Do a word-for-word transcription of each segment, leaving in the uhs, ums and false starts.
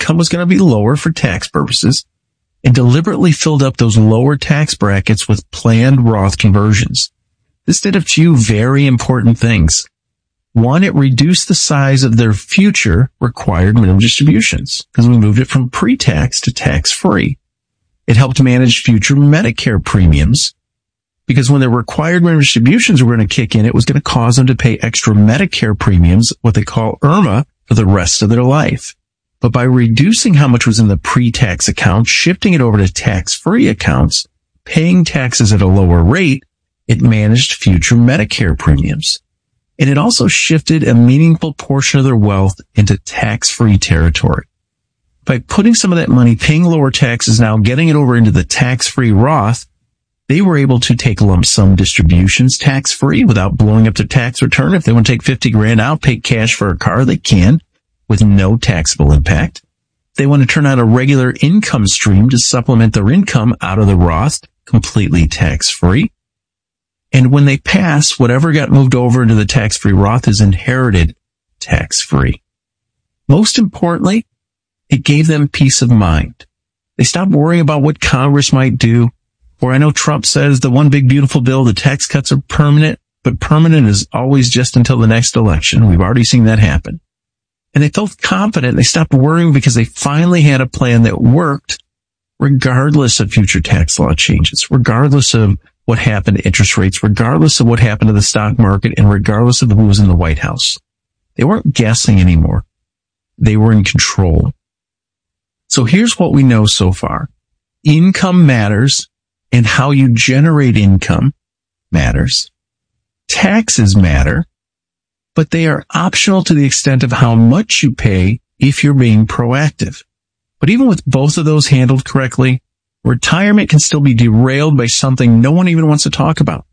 income was going to be lower for tax purposes and deliberately filled up those lower tax brackets with planned Roth conversions. This did a few very important things. One, it reduced the size of their future required minimum distributions because we moved it from pre-tax to tax-free. It helped manage future Medicare premiums because when the required minimum distributions were going to kick in, it was going to cause them to pay extra Medicare premiums, what they call I R M A, for the rest of their life. But by reducing how much was in the pre-tax account, shifting it over to tax-free accounts, paying taxes at a lower rate, it managed future Medicare premiums. And it also shifted a meaningful portion of their wealth into tax-free territory. By putting some of that money, paying lower taxes now, getting it over into the tax-free Roth, they were able to take lump sum distributions tax-free without blowing up their tax return. If they want to take fifty grand out, pay cash for a car, they can with no taxable impact. If they want to turn on a regular income stream to supplement their income out of the Roth, completely tax-free. And when they pass, whatever got moved over into the tax-free Roth is inherited tax-free. Most importantly, it gave them peace of mind. They stopped worrying about what Congress might do. Or I know Trump says the one big beautiful bill, the tax cuts are permanent, but permanent is always just until the next election. We've already seen that happen. And they felt confident. They stopped worrying because they finally had a plan that worked regardless of future tax law changes, regardless of what happened to interest rates, regardless of what happened to the stock market, and regardless of who was in the White House. They weren't guessing anymore. They were in control. So here's what we know so far. Income matters, and how you generate income matters. Taxes matter, but they are optional to the extent of how much you pay if you're being proactive. But even with both of those handled correctly, retirement can still be derailed by something no one even wants to talk about.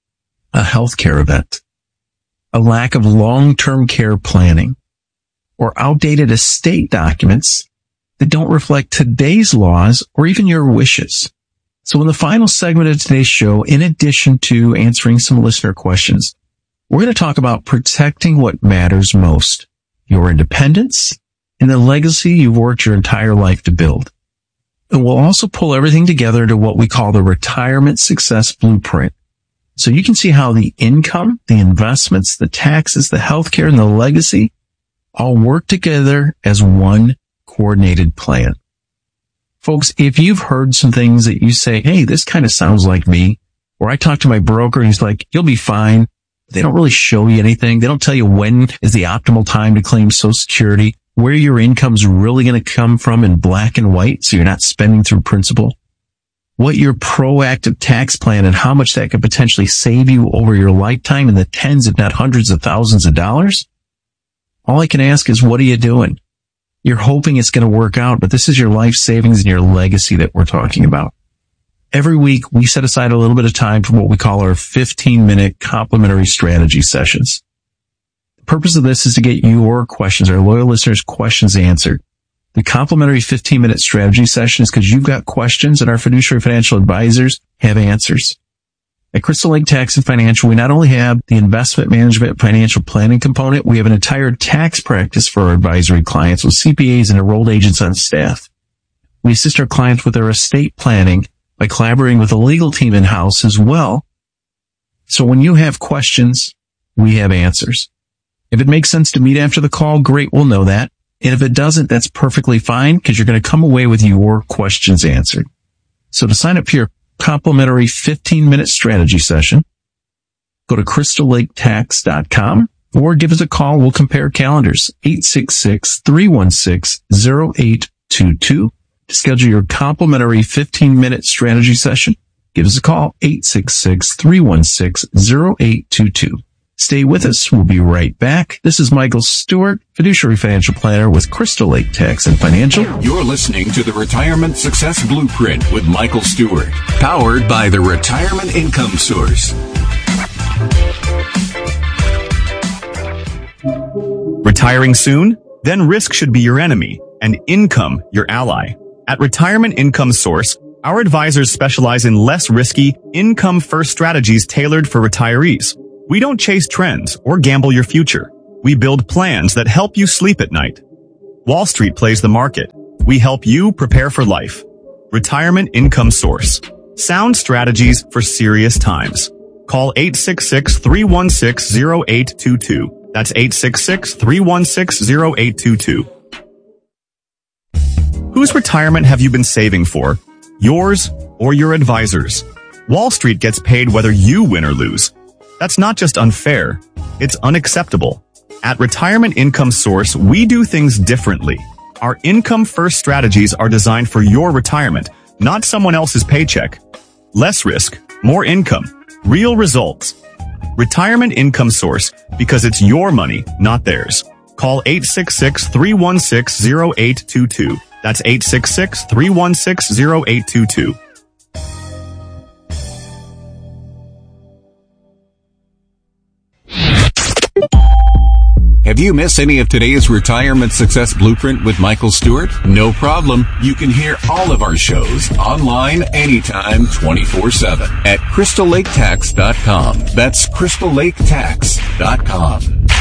A healthcare event, a lack of long-term care planning, or outdated estate documents that don't reflect today's laws or even your wishes. So in the final segment of today's show, in addition to answering some listener questions, we're going to talk about protecting what matters most, your independence and the legacy you've worked your entire life to build. And we'll also pull everything together into what we call the Retirement Success Blueprint. So you can see how the income, the investments, the taxes, the healthcare, and the legacy all work together as one coordinated plan. Folks, if you've heard some things that you say, hey, this kind of sounds like me, or I talk to my broker and he's like, you'll be fine. They don't really show you anything. They don't tell you when is the optimal time to claim Social Security, where your income's really going to come from in black and white so you're not spending through principal, what your proactive tax plan and how much that could potentially save you over your lifetime in the tens, if not hundreds of thousands of dollars. All I can ask is, what are you doing? You're hoping it's going to work out, but this is your life savings and your legacy that we're talking about. Every week, we set aside a little bit of time for what we call our fifteen-minute complimentary strategy sessions. The purpose of this is to get your questions, our loyal listeners' questions answered. The complimentary fifteen-minute strategy session is because you've got questions and our fiduciary financial advisors have answers. At Crystal Lake Tax and Financial, we not only have the investment management financial planning component, we have an entire tax practice for our advisory clients with C P As and enrolled agents on staff. We assist our clients with their estate planning by collaborating with a legal team in-house as well. So when you have questions, we have answers. If it makes sense to meet after the call, great, we'll know that. And if it doesn't, that's perfectly fine because you're going to come away with your questions answered. So to sign up for your complimentary fifteen-minute strategy session, go to crystal lake tax dot com or give us a call. We'll compare calendars. eight six six, three one six, zero eight two two. To schedule your complimentary fifteen-minute strategy session, give us a call. eight six six, three one six, zero eight two two. Stay with us. We'll be right back. This is Michael Stewart, fiduciary financial planner with Crystal Lake Tax and Financial. You're listening to the Retirement Success Blueprint with Michael Stewart, powered by the Retirement Income Source. Retiring soon? Then risk should be your enemy and income your ally. At Retirement Income Source, our advisors specialize in less risky, income-first strategies tailored for retirees. We don't chase trends or gamble your future. We build plans that help you sleep at night. Wall Street plays the market. We help you prepare for life. Retirement Income Source. Sound strategies for serious times. Call eight six six, three one six, zero eight two two. That's eight six six, three one six, zero eight two two. Whose retirement have you been saving for? Yours or your advisor's? Wall Street gets paid whether you win or lose. That's not just unfair, it's unacceptable. At Retirement Income Source, we do things differently. Our income-first strategies are designed for your retirement, not someone else's paycheck. Less risk, more income, real results. Retirement Income Source, because it's your money, not theirs. Call eight six six, three one six, zero eight two two. That's eight six six, three one six, zero eight two two. Have you missed any of today's Retirement Success Blueprint with Michael Stewart? No problem. You can hear all of our shows online anytime, twenty-four seven at crystal lake tax dot com. That's crystal lake tax dot com.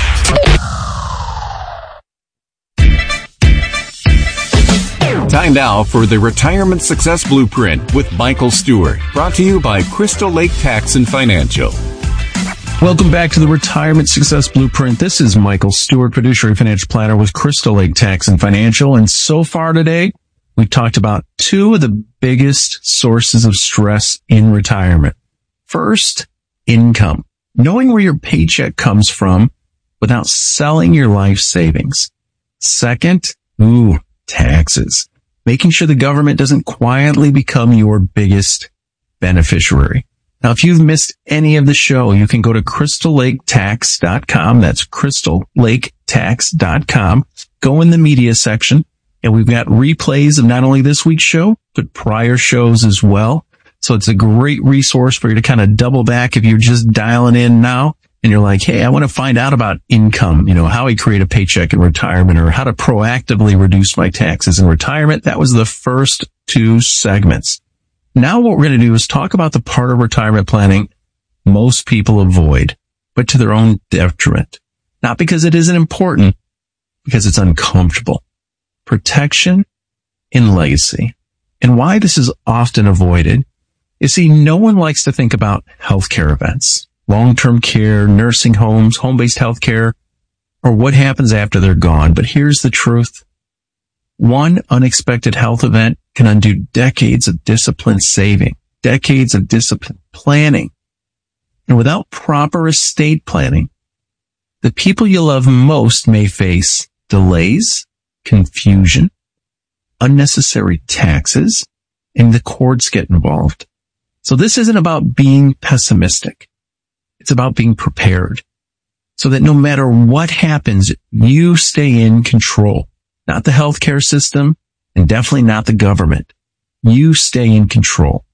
Time now for the Retirement Success Blueprint with Michael Stewart, brought to you by Crystal Lake Tax and Financial. Welcome back to the Retirement Success Blueprint. This is Michael Stewart, fiduciary financial planner with Crystal Lake Tax and Financial. And so far today, we've talked about two of the biggest sources of stress in retirement. First, income. Knowing where your paycheck comes from without selling your life savings. Second, ooh, taxes. Making sure the government doesn't quietly become your biggest beneficiary. Now, if you've missed any of the show, you can go to crystal lake tax dot com. That's crystal lake tax dot com. Go in the media section, and we've got replays of not only this week's show, but prior shows as well. So it's a great resource for you to kind of double back if you're just dialing in now and you're like, hey, I want to find out about income, you know, how I create a paycheck in retirement or how to proactively reduce my taxes in retirement. That was the first two segments. Now what we're going to do is talk about the part of retirement planning most people avoid, but to their own detriment. Not because it isn't important, because it's uncomfortable. Protection and legacy. And why this is often avoided is, see, no one likes to think about healthcare events, long-term care, nursing homes, home-based healthcare, or what happens after they're gone. But here's the truth. One unexpected health event can undo decades of disciplined saving, decades of disciplined planning. And without proper estate planning, the people you love most may face delays, confusion, unnecessary taxes, and the courts get involved. So this isn't about being pessimistic. It's about being prepared so that no matter what happens, you stay in control. Not the healthcare system, and definitely not the government. You stay in control.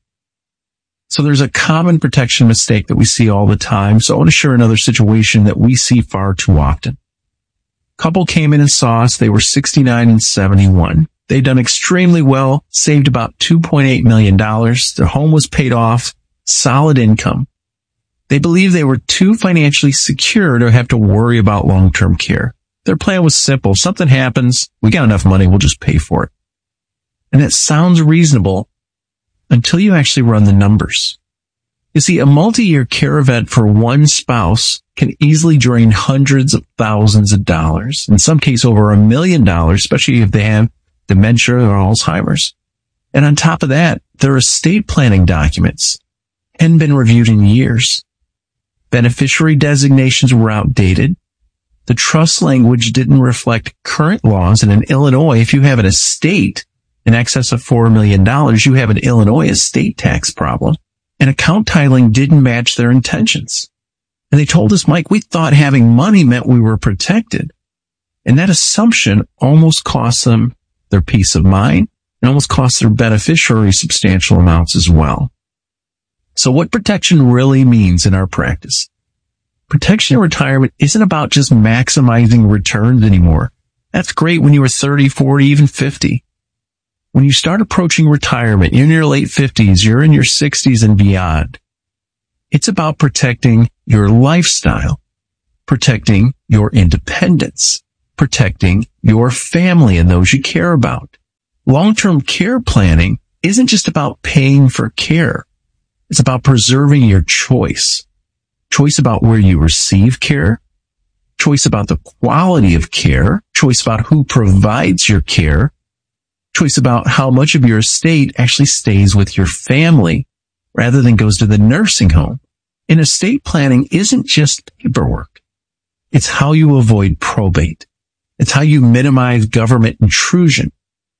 So there's a common protection mistake that we see all the time. So I want to share another situation that we see far too often. Couple came in and saw us. They were sixty-nine and seventy-one. They'd done extremely well, saved about two point eight million dollars. Their home was paid off, solid income. They believed they were too financially secure to have to worry about long-term care. Their plan was simple. Something happens, we got enough money, we'll just pay for it. And it sounds reasonable until you actually run the numbers. You see, a multi-year care event for one spouse can easily drain hundreds of thousands of dollars, in some cases over a million dollars, especially if they have dementia or Alzheimer's. And on top of that, their estate planning documents hadn't been reviewed in years. Beneficiary designations were outdated. The trust language didn't reflect current laws. And in Illinois, if you have an estate in excess of four million dollars, you have an Illinois estate tax problem. And account titling didn't match their intentions. And they told us, Mike, we thought having money meant we were protected. And that assumption almost cost them their peace of mind and almost cost their beneficiary substantial amounts as well. So what protection really means in our practice? Protection in retirement isn't about just maximizing returns anymore. That's great when you were thirty, forty, even fifty. When you start approaching retirement, you're in your late fifties, you're in your sixties and beyond. It's about protecting your lifestyle, protecting your independence, protecting your family and those you care about. Long-term care planning isn't just about paying for care. It's about preserving your choice. Choice about where you receive care, choice about the quality of care, choice about who provides your care, choice about how much of your estate actually stays with your family rather than goes to the nursing home. And estate planning isn't just paperwork. It's how you avoid probate. It's how you minimize government intrusion.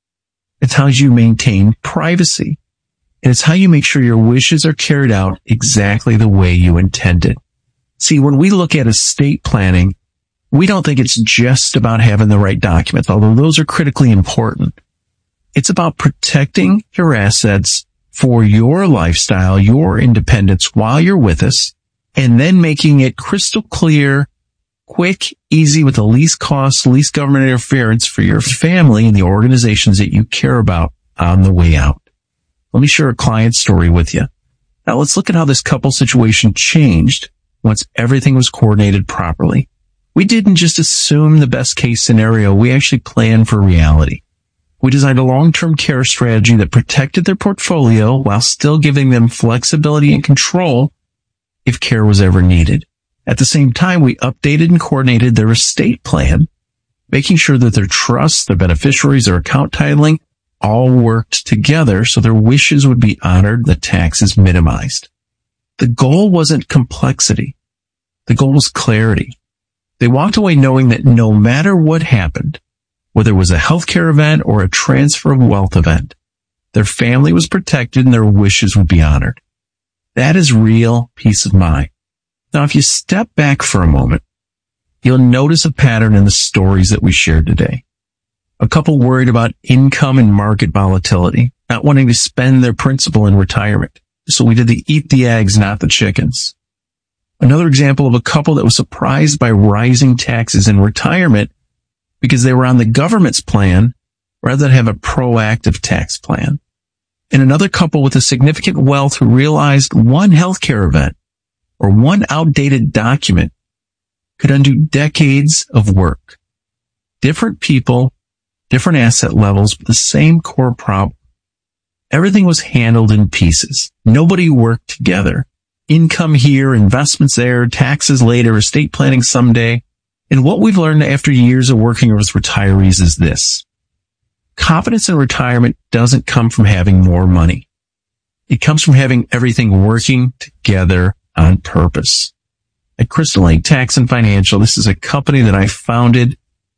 It's how you maintain privacy. And it's how you make sure your wishes are carried out exactly the way you intended. See, when we look at estate planning, we don't think it's just about having the right documents, although those are critically important. It's about protecting your assets for your lifestyle, your independence while you're with us, and then making it crystal clear, quick, easy, with the least cost, least government interference for your family and the organizations that you care about on the way out. Let me share a client story with you. Now let's look at how this couple situation changed once everything was coordinated properly. We didn't just assume the best case scenario. We actually planned for reality. We designed a long-term care strategy that protected their portfolio while still giving them flexibility and control if care was ever needed. At the same time, we updated and coordinated their estate plan, making sure that their trusts, their beneficiaries, their account titling all worked together so their wishes would be honored, the taxes minimized. The goal wasn't complexity. The goal was clarity. They walked away knowing that no matter what happened, whether it was a healthcare event or a transfer of wealth event, their family was protected and their wishes would be honored. That is real peace of mind. Now, if you step back for a moment, you'll notice a pattern in the stories that we shared today. A couple worried about income and market volatility, not wanting to spend their principal in retirement. So we did the eat the eggs, not the chickens. Another example of a couple that was surprised by rising taxes in retirement because they were on the government's plan rather than have a proactive tax plan. And another couple with a significant wealth who realized one healthcare event or one outdated document could undo decades of work. Different people, different asset levels, but the same core problem. Everything was handled in pieces. Nobody worked together. Income here, investments there, taxes later, estate planning someday. And what we've learned after years of working with retirees is this. Confidence in retirement doesn't come from having more money. It comes from having everything working together on purpose. At Crystal Lake Tax and Financial, this is a company that I founded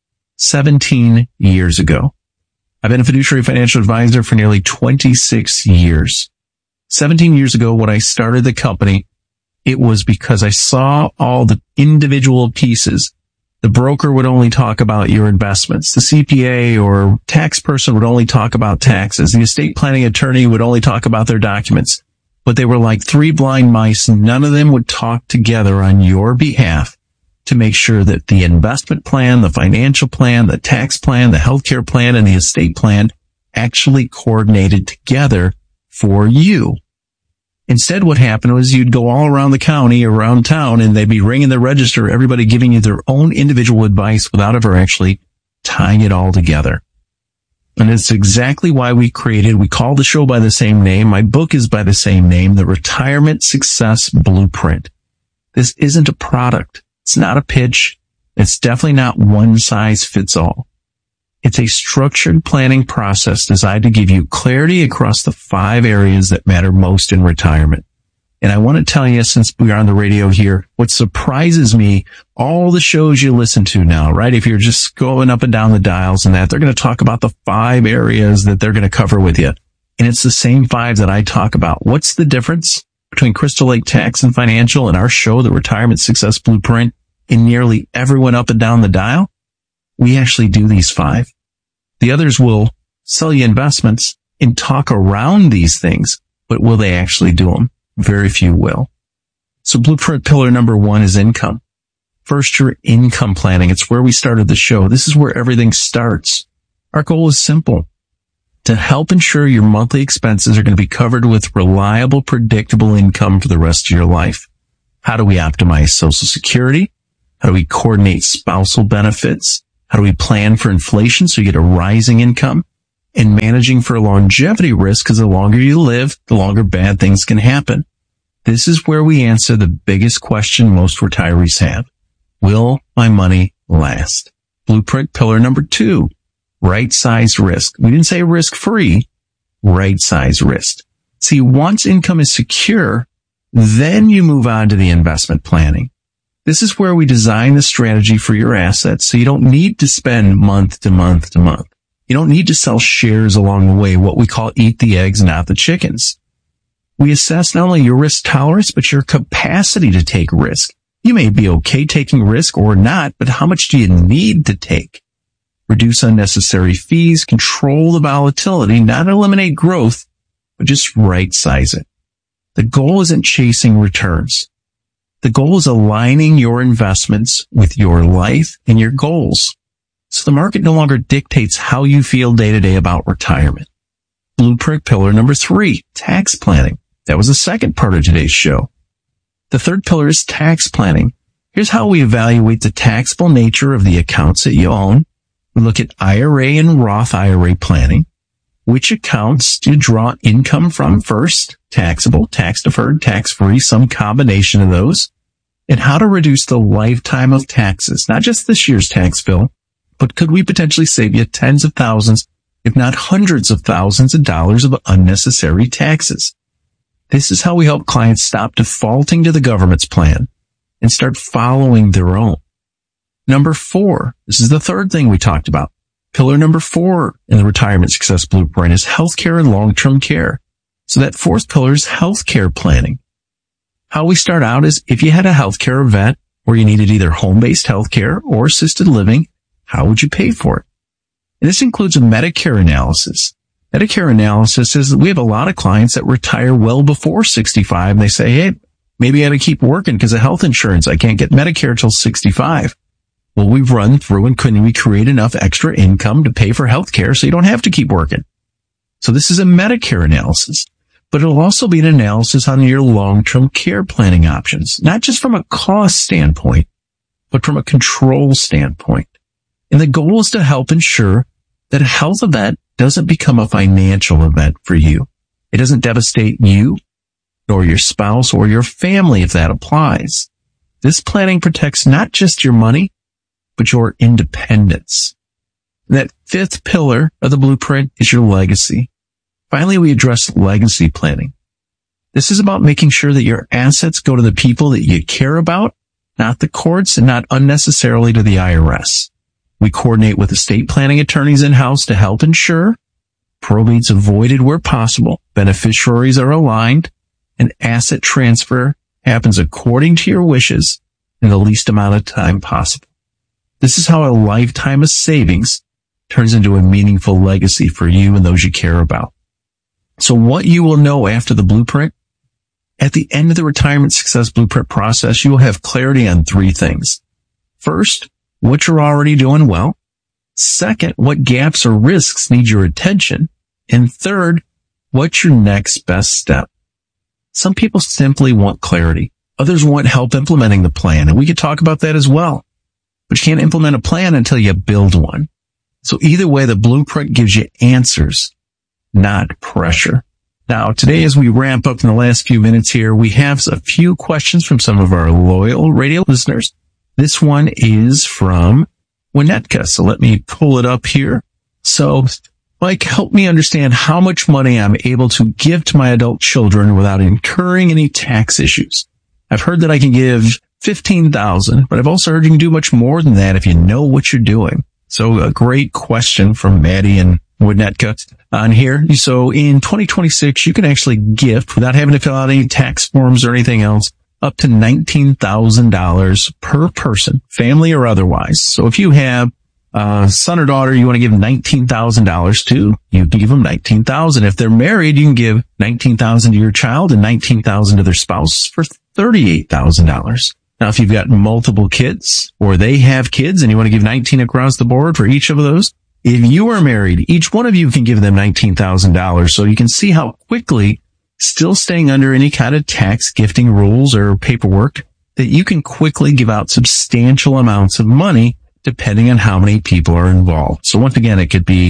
seventeen years ago. I've been a fiduciary financial advisor for nearly twenty-six years. seventeen years ago, when I started the company, it was because I saw all the individual pieces. The broker would only talk about your investments. The C P A or tax person would only talk about taxes. The estate planning attorney would only talk about their documents. But they were like three blind mice, and none of them would talk together on your behalf to make sure that the investment plan, the financial plan, the tax plan, the healthcare plan, and the estate plan actually coordinated together for you. Instead, what happened was you'd go all around the county, around town, and they'd be ringing the register, everybody giving you their own individual advice without ever actually tying it all together. And it's exactly why we created, we call the show by the same name. My book is by the same name, The Retirement Success Blueprint. This isn't a product. It's not a pitch. It's definitely not one size fits all. It's a structured planning process designed to give you clarity across the five areas that matter most in retirement. And I want to tell you, since we are on the radio here, what surprises me, all the shows you listen to now, right? If you're just going up and down the dials and that, they're going to talk about the five areas that they're going to cover with you. And it's the same five that I talk about. What's the difference between Crystal Lake Tax and Financial and our show, The Retirement Success Blueprint, and nearly everyone up and down the dial? We actually do these five. The others will sell you investments and talk around these things, but will they actually do them? Very few will. So blueprint pillar number one is income. First, your income planning. It's where we started the show. This is where everything starts. Our goal is simple: to help ensure your monthly expenses are going to be covered with reliable, predictable income for the rest of your life. How do we optimize Social Security? How do we coordinate spousal benefits? How do we plan for inflation so you get a rising income? and managing for longevity risk, because the longer you live, the longer bad things can happen. This is where we answer the biggest question most retirees have. Will my money last? Blueprint pillar number two, right-sized risk. We didn't say risk-free, right-sized risk. See, once income is secure, then you move on to the investment planning. This is where we design the strategy for your assets so you don't need to spend month to month to month. You don't need to sell shares along the way, what we call eat the eggs, not the chickens. We assess not only your risk tolerance, but your capacity to take risk. You may be okay taking risk or not, but how much do you need to take? Reduce unnecessary fees, control the volatility, not eliminate growth, but just right-size it. The goal isn't chasing returns. The goal is aligning your investments with your life and your goals. So the market no longer dictates how you feel day to day about retirement. Blueprint pillar number three, tax planning. That was the second part of today's show. The third pillar is tax planning. Here's how we evaluate the taxable nature of the accounts that you own. We look at I R A and Roth I R A planning. Which accounts do you draw income from first? Taxable, tax-deferred, tax-free, some combination of those. And how to reduce the lifetime of taxes, not just this year's tax bill, but could we potentially save you tens of thousands, if not hundreds of thousands of dollars of unnecessary taxes? This is how we help clients stop defaulting to the government's plan and start following their own. Number four, this is the third thing we talked about. Pillar number four in the Retirement Success Blueprint is healthcare and long-term care. So that fourth pillar is healthcare planning. How we start out is if you had a healthcare event where you needed either home-based healthcare or assisted living, how would you pay for it? And this includes a Medicare analysis. Medicare analysis is that we have a lot of clients that retire well before sixty-five, and they say, hey, maybe I got to keep working because of health insurance. I can't get Medicare till sixty-five. Well, we've run through and couldn't we create enough extra income to pay for health care so you don't have to keep working? So this is a Medicare analysis, but it'll also be an analysis on your long-term care planning options, not just from a cost standpoint, but from a control standpoint. And the goal is to help ensure that a health event doesn't become a financial event for you. It doesn't devastate you, nor your spouse or your family if that applies. This planning protects not just your money, but your independence. That fifth pillar of the blueprint is your legacy. Finally, we address legacy planning. This is about making sure that your assets go to the people that you care about, not the courts and not unnecessarily to the I R S. We coordinate with estate planning attorneys in-house to help ensure probate's avoided where possible, beneficiaries are aligned, and asset transfer happens according to your wishes in the least amount of time possible. This is how a lifetime of savings turns into a meaningful legacy for you and those you care about. So what you will know after the blueprint, at the end of the Retirement Success Blueprint process, you will have clarity on three things. First, what you're already doing well. Second, what gaps or risks need your attention. And third, what's your next best step? Some people simply want clarity. Others want help implementing the plan, and we could talk about that as well. But you can't implement a plan until you build one. So either way, the blueprint gives you answers, not pressure. Now, today, as we ramp up in the last few minutes here, we have a few questions from some of our loyal radio listeners. This one is from Winnetka, so let me pull it up here. So, Mike, help me understand how much money I'm able to give to my adult children without incurring any tax issues. I've heard that I can give fifteen thousand dollars, but I've also heard you can do much more than that if you know what you're doing. So a great question from Maddie and Winnetka on here. So in twenty twenty-six, you can actually gift without having to fill out any tax forms or anything else up to nineteen thousand dollars per person, family or otherwise. So if you have a son or daughter you want to give nineteen thousand dollars to, you can give them nineteen thousand dollars. If they're married, you can give nineteen thousand dollars to your child and nineteen thousand dollars to their spouse for thirty-eight thousand dollars. Now, if you've got multiple kids or they have kids and you want to give nineteen across the board for each of those, if you are married, each one of you can give them nineteen thousand dollars. So you can see how quickly, still staying under any kind of tax gifting rules or paperwork, that you can quickly give out substantial amounts of money depending on how many people are involved. So once again, it could be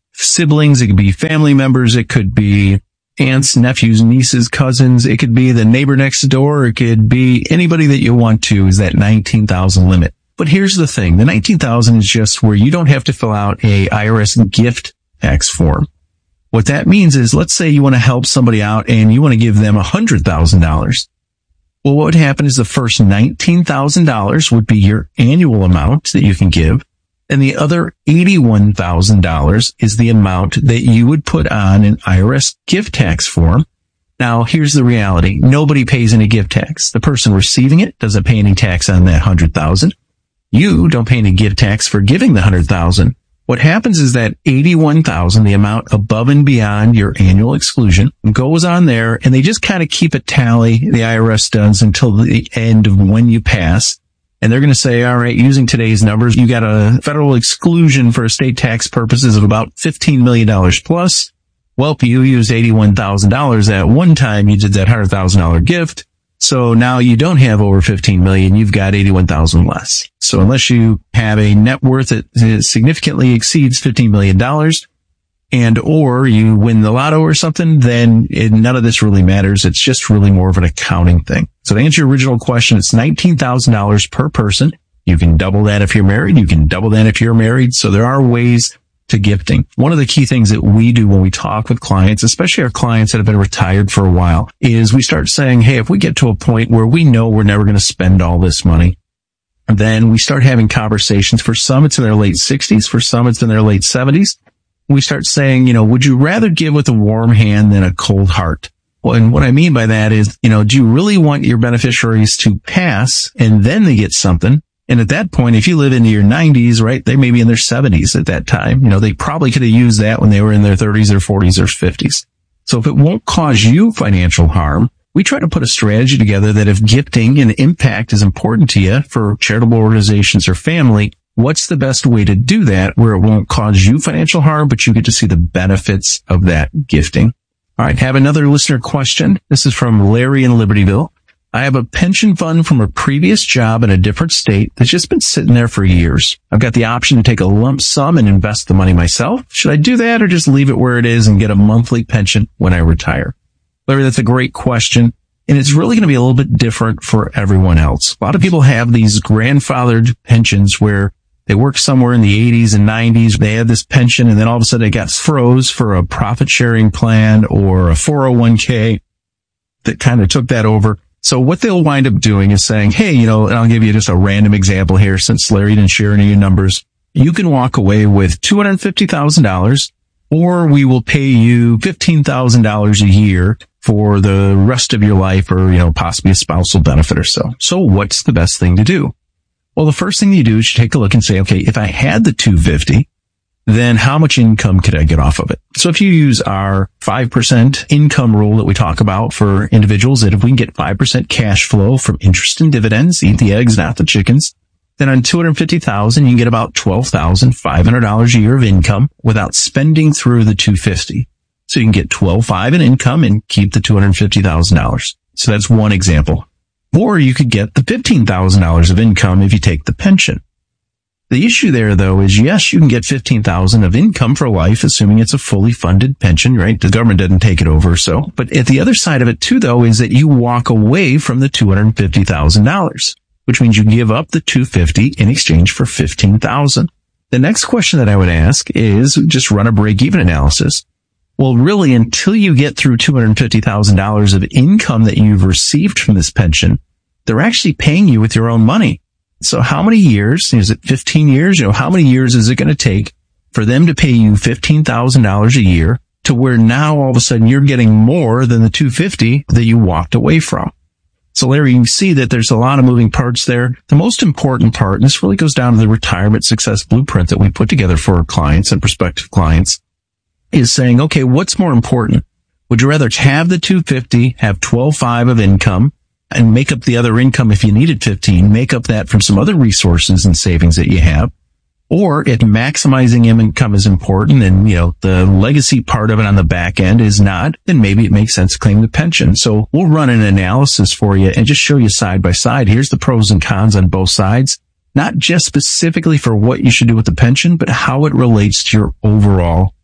siblings. It could be family members. It could be aunts, nephews, nieces, cousins. It could be the neighbor next door. It could be anybody that you want to is that nineteen thousand limit. But here's the thing. The nineteen thousand is just where you don't have to fill out a I R S gift tax form. What that means is, let's say you want to help somebody out and you want to give them one hundred thousand dollars. Well, what would happen is the first nineteen thousand dollars would be your annual amount that you can give. And the other eighty-one thousand dollars is the amount that you would put on an I R S gift tax form. Now, here's the reality. Nobody pays any gift tax. The person receiving it doesn't pay any tax on that one hundred thousand dollars. You don't pay any gift tax for giving the one hundred thousand dollars. What happens is that eighty-one thousand dollars, the amount above and beyond your annual exclusion, goes on there, and they just kind of keep a tally, the I R S does, until the end of when you pass. And they're going to say, all right, using today's numbers, you got a federal exclusion for estate tax purposes of about fifteen million dollars plus. Well, if you used eighty-one thousand dollars at one time, you did that one hundred thousand dollars gift. So now you don't have over fifteen million dollars, you've got eighty-one thousand dollars less. So unless you have a net worth that significantly exceeds fifteen million dollars and or you win the lotto or something, then it, none of this really matters. It's just really more of an accounting thing. So to answer your original question, it's nineteen thousand dollars per person. You can double that if you're married. You can double that if you're married. So there are ways to gifting. One of the key things that we do when we talk with clients, especially our clients that have been retired for a while, is we start saying, hey, if we get to a point where we know we're never going to spend all this money, then we start having conversations. For some, it's in their late sixties. For some, it's in their late seventies. We start saying, you know, would you rather give with a warm hand than a cold heart? Well, and what I mean by that is, you know, do you really want your beneficiaries to pass and then they get something? And at that point, if you live into your nineties, right, they may be in their seventies at that time. You know, they probably could have used that when they were in their thirties or forties or fifties. So if it won't cause you financial harm, we try to put a strategy together that if gifting and impact is important to you for charitable organizations or family, what's the best way to do that where it won't cause you financial harm, but you get to see the benefits of that gifting? All right, have another listener question. This is from Larry in Libertyville. I have a pension fund from a previous job in a different state that's just been sitting there for years. I've got the option to take a lump sum and invest the money myself. Should I do that or just leave it where it is and get a monthly pension when I retire? Larry, that's a great question. And it's really going to be a little bit different for everyone else. A lot of people have these grandfathered pensions where they worked somewhere in the eighties and nineties. They had this pension and then all of a sudden it got froze for a profit sharing plan or a four oh one k that kind of took that over. So what they'll wind up doing is saying, hey, you know, and I'll give you just a random example here since Larry didn't share any of your numbers. You can walk away with two hundred fifty thousand dollars or we will pay you fifteen thousand dollars a year for the rest of your life or, you know, possibly a spousal benefit or so. So what's the best thing to do? Well, the first thing you do is you take a look and say, okay, if I had the two hundred fifty thousand dollars, then how much income could I get off of it? So if you use our five percent income rule that we talk about for individuals, that if we can get five percent cash flow from interest and dividends, eat the eggs, not the chickens, then on two hundred fifty thousand dollars, you can get about twelve thousand five hundred dollars a year of income without spending through the two hundred fifty thousand dollars. So you can get twelve thousand five hundred dollars in income and keep the two hundred fifty thousand dollars. So that's one example. Or you could get the fifteen thousand dollars of income if you take the pension. The issue there, though, is yes, you can get fifteen thousand dollars of income for life, assuming it's a fully funded pension, right? The government doesn't take it over. So, but at the other side of it, too, though, is that you walk away from the two hundred fifty thousand dollars, which means you give up the two hundred fifty thousand dollars in exchange for fifteen thousand dollars. The next question that I would ask is just run a break-even analysis. Well, really, until you get through two hundred fifty thousand dollars of income that you've received from this pension, they're actually paying you with your own money. So how many years, is it fifteen years? You know, how many years is it going to take for them to pay you fifteen thousand dollars a year to where now all of a sudden you're getting more than the two hundred fifty thousand dollars that you walked away from? So Larry, you can see that there's a lot of moving parts there. The most important part, and this really goes down to the retirement success blueprint that we put together for our clients and prospective clients, is saying, okay, what's more important? Would you rather have the two hundred fifty, have twelve thousand five hundred of income, and make up the other income if you needed fifteen, make up that from some other resources and savings that you have? Or if maximizing income is important and, you know, the legacy part of it on the back end is not, then maybe it makes sense to claim the pension. So we'll run an analysis for you and just show you side by side. Here's the pros and cons on both sides, not just specifically for what you should do with the pension, but how it relates to your overall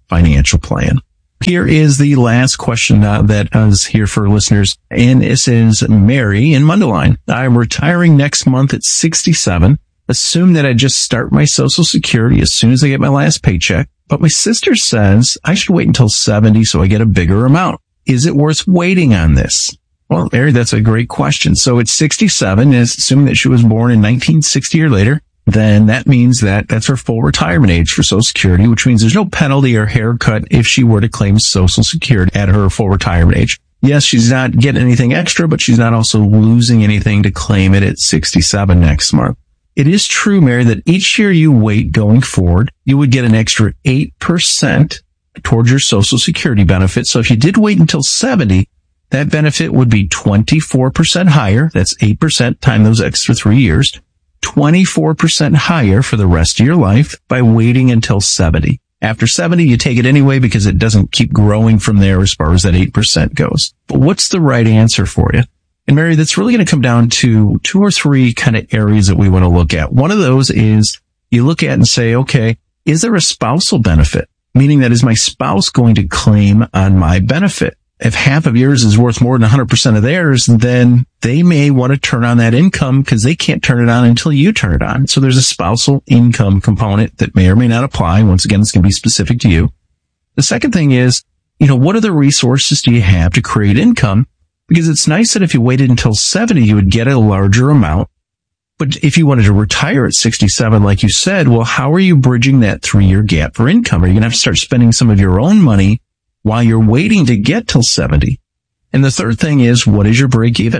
financial plan. Here is the last question uh, that is here for listeners, and this is Mary in Mundelein. I'm retiring next month at sixty-seven. Assume that I just start my Social Security as soon as I get my last paycheck, but my sister says I should wait until seventy so I get a bigger amount. Is it worth waiting on this? Well, Mary, that's a great question. So it's sixty-seven, is assuming that she was born in nineteen sixty or later. Then that means that that's her full retirement age for Social Security, which means there's no penalty or haircut if she were to claim Social Security at her full retirement age. Yes, she's not getting anything extra, but she's not also losing anything to claim it at sixty-seven next month. It is true, Mary, that each year you wait going forward, you would get an extra eight percent towards your Social Security benefit. So if you did wait until seventy, that benefit would be twenty-four percent higher. That's eight percent times those extra three years. twenty-four percent higher for the rest of your life by waiting until seventy. After seventy, you take it anyway because it doesn't keep growing from there as far as that eight percent goes. But what's the right answer for you? And Mary, that's really going to come down to two or three kind of areas that we want to look at. One of those is you look at and say, okay, is there a spousal benefit? Meaning that is my spouse going to claim on my benefit? If half of yours is worth more than one hundred percent of theirs, then they may want to turn on that income because they can't turn it on until you turn it on. So there's a spousal income component that may or may not apply. Once again, it's going to be specific to you. The second thing is, you know, what other resources do you have to create income? Because it's nice that if you waited until seventy, you would get a larger amount. But if you wanted to retire at sixty-seven, like you said, well, how are you bridging that three-year gap for income? Are you going to have to start spending some of your own money while you're waiting to get till seventy? And the third thing is, what is your break even?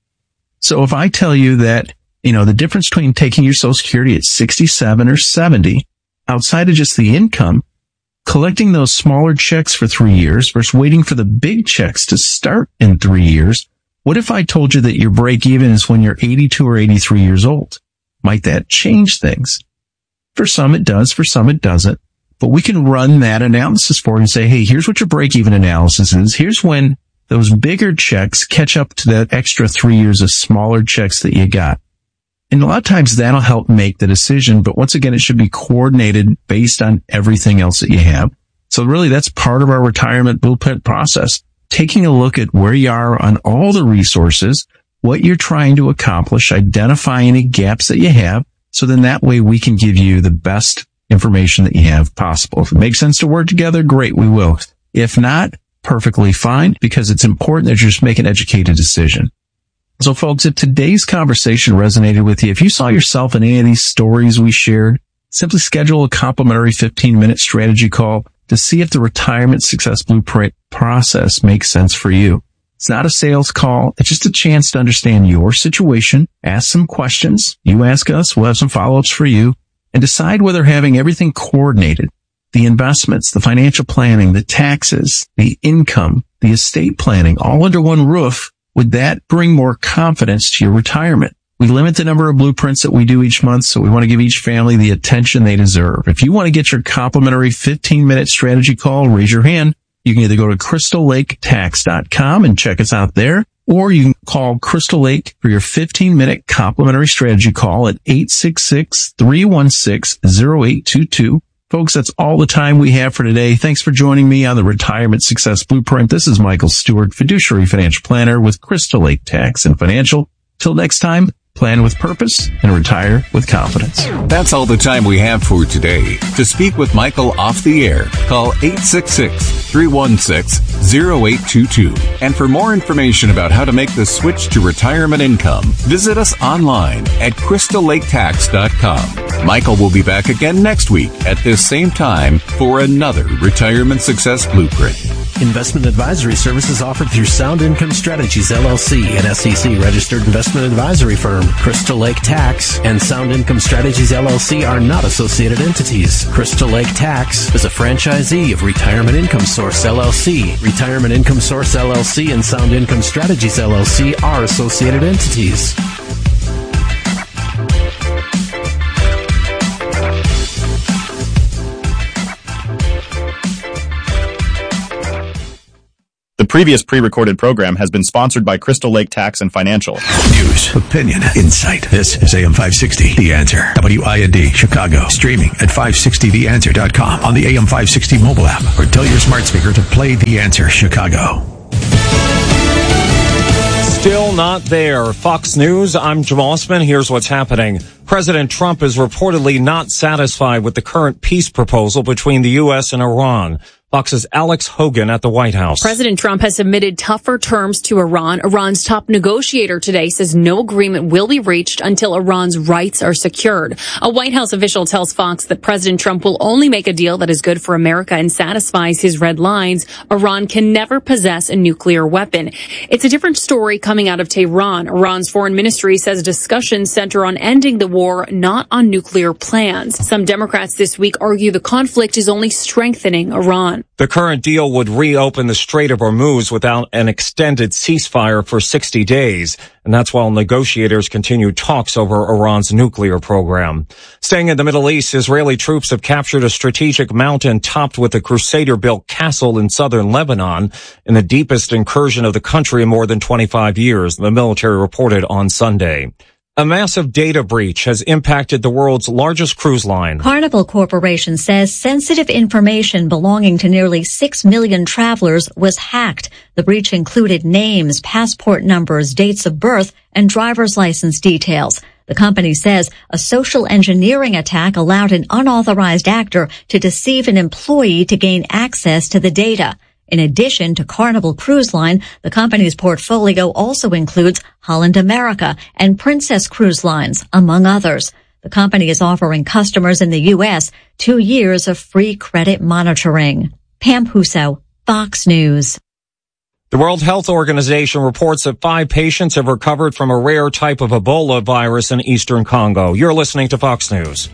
So if I tell you that, you know, the difference between taking your Social Security at sixty-seven or seventy, outside of just the income, collecting those smaller checks for three years versus waiting for the big checks to start in three years, what if I told you that your break even is when you're eighty-two or eighty-three years old? Might that change things? For some it does, for some it doesn't. But we can run that analysis for you and say, hey, here's what your break-even analysis is. Here's when those bigger checks catch up to that extra three years of smaller checks that you got. And a lot of times that'll help make the decision. But once again, it should be coordinated based on everything else that you have. So really, that's part of our retirement blueprint process. Taking a look at where you are on all the resources, what you're trying to accomplish, identify any gaps that you have. So then that way we can give you the best information that you have possible. If it makes sense to work together, great, we will. If not, perfectly fine, because it's important that you just make an educated decision. So folks, if today's conversation resonated with you, if you saw yourself in any of these stories we shared, simply schedule a complimentary fifteen minute strategy call to see if the Retirement Success Blueprint process makes sense for you. It's not a sales call. It's just a chance to understand your situation, ask some questions. You ask us, we'll have some follow-ups for you, and decide whether having everything coordinated, the investments, the financial planning, the taxes, the income, the estate planning, all under one roof, would that bring more confidence to your retirement? We limit the number of blueprints that we do each month, so we want to give each family the attention they deserve. If you want to get your complimentary fifteen minute strategy call, raise your hand. You can either go to crystal lake tax dot com and check us out there, or you can call Crystal Lake for your fifteen minute complimentary strategy call at eight six six, three one six, zero eight two two. Folks, that's all the time we have for today. Thanks for joining me on the Retirement Success Blueprint. This is Michael Stewart, fiduciary financial planner with Crystal Lake Tax and Financial. Till next time, plan with purpose and retire with confidence. That's all the time we have for today. To speak with Michael off the air, call eight six six, three one six, zero eight two two. And for more information about how to make the switch to retirement income, visit us online at crystal lake tax dot com. Michael will be back again next week at this same time for another Retirement Success Blueprint. Investment advisory services offered through Sound Income Strategies, L L C, an S E C-registered investment advisory firm. Crystal Lake Tax and Sound Income Strategies, L L C are not associated entities. Crystal Lake Tax is a franchisee of Retirement Income Source, L L C. Retirement Income Source, L L C and Sound Income Strategies, L L C are associated entities. The previous pre-recorded program has been sponsored by Crystal Lake Tax and Financial. News, opinion, insight. This is A M five sixty, The Answer. W I N D, Chicago. Streaming at five sixty the answer dot com on the A M five sixty mobile app, or tell your smart speaker to play The Answer Chicago. Still not there. Fox News, I'm Jim Osman. Here's what's happening. President Trump is reportedly not satisfied with the current peace proposal between the U S and Iran. Fox's Alex Hogan at the White House. President Trump has submitted tougher terms to Iran. Iran's top negotiator today says no agreement will be reached until Iran's rights are secured. A White House official tells Fox that President Trump will only make a deal that is good for America and satisfies his red lines. Iran can never possess a nuclear weapon. It's a different story coming out of Tehran. Iran's foreign ministry says discussions center on ending the war, not on nuclear plans. Some Democrats this week argue the conflict is only strengthening Iran. The current deal would reopen the Strait of Hormuz without an extended ceasefire for sixty days, and that's while negotiators continue talks over Iran's nuclear program. Staying in the Middle East, Israeli troops have captured a strategic mountain topped with a Crusader-built castle in southern Lebanon in the deepest incursion of the country in more than twenty-five years, the military reported on Sunday. A massive data breach has impacted the world's largest cruise line. Carnival Corporation says sensitive information belonging to nearly six million travelers was hacked. The breach included names, passport numbers, dates of birth, and driver's license details. The company says a social engineering attack allowed an unauthorized actor to deceive an employee to gain access to the data. In addition to Carnival Cruise Line, the company's portfolio also includes Holland America and Princess Cruise Lines, among others. The company is offering customers in the U S two years of free credit monitoring. Pam Huso, Fox News. The World Health Organization reports that five patients have recovered from a rare type of Ebola virus in eastern Congo. You're listening to Fox News.